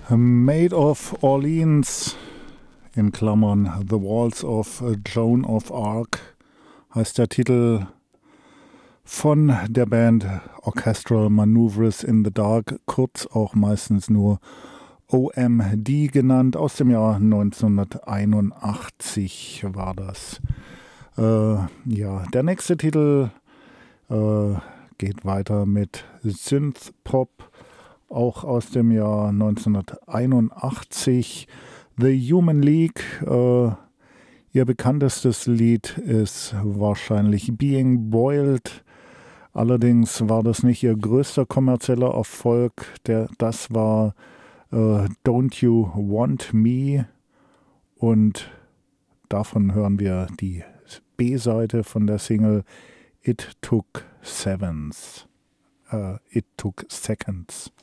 Maid of Orleans, in Klammern The Walls of Joan of Arc, heißt der Titel von der Band Orchestral Maneuvers in the Dark, kurz auch meistens nur OMD genannt. Aus dem Jahr 1981 war das. Der nächste Titel geht weiter mit Synthpop, auch aus dem Jahr 1981. The Human League, ihr bekanntestes Lied ist wahrscheinlich Being Boiled. Allerdings war das nicht ihr größter kommerzieller Erfolg. Das war Don't You Want Me, und davon hören wir die B-Seite von der Single It Took Seconds.